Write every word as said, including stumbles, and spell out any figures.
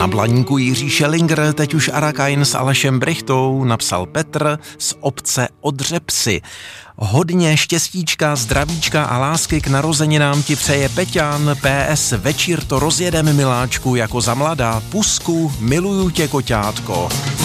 Na Blaníku Jiří Schellinger, teď už Arakajn s Alešem Brychtou, napsal Petr z obce Odřepsy. Hodně štěstíčka, zdravíčka a lásky k narozeninám ti přeje Peťan. P S. Večír to rozjedem, miláčku, jako za mladá. Pusku, miluju tě, koťátko.